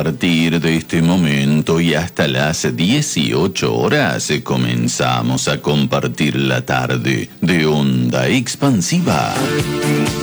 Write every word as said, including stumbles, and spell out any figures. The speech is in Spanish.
partir de este momento y hasta las dieciocho horas comenzamos a compartir la tarde de Onda Expansiva.